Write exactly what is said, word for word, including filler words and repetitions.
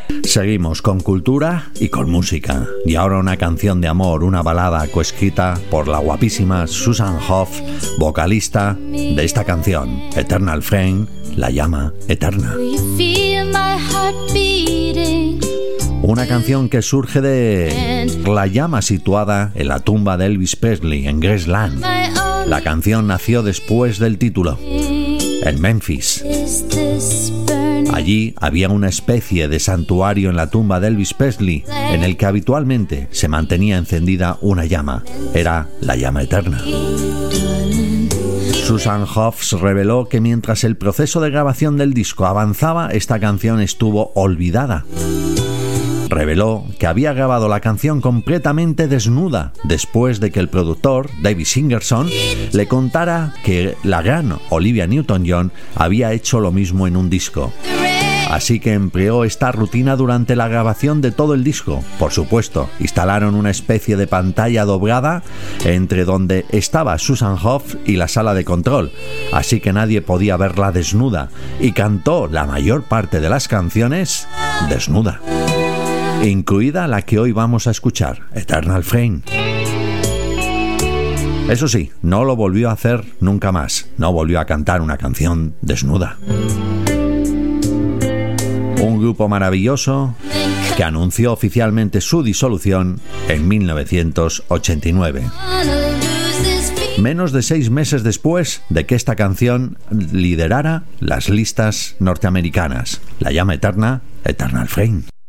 Seguimos con cultura y con música. Y ahora una canción de amor, una balada coescrita por la guapísima Susan Hoff, vocalista de esta canción, Eternal Flame, la llama eterna. Una canción que surge de la llama situada en la tumba de Elvis Presley en Graceland. La canción nació después del título, en Memphis. Allí había una especie de santuario en la tumba de Elvis Presley, en el que habitualmente se mantenía encendida una llama. Era la llama eterna. Susan Hoff reveló que mientras el proceso de grabación del disco avanzaba, esta canción estuvo olvidada. Reveló que había grabado la canción completamente desnuda después de que el productor, David Singerson, le contara que la gran Olivia Newton-John había hecho lo mismo en un disco. Así que empleó esta rutina durante la grabación de todo el disco. Por supuesto, instalaron una especie de pantalla doblada entre donde estaba Susan Hoff y la sala de control, así que nadie podía verla desnuda, y cantó la mayor parte de las canciones desnuda, incluida la que hoy vamos a escuchar, Eternal Flame. Eso sí, no lo volvió a hacer nunca más. No volvió a cantar una canción desnuda. Un grupo maravilloso que anunció oficialmente su disolución en mil novecientos ochenta y nueve. Menos de seis meses después de que esta canción liderara las listas norteamericanas. La llama eterna, Eternal Flame.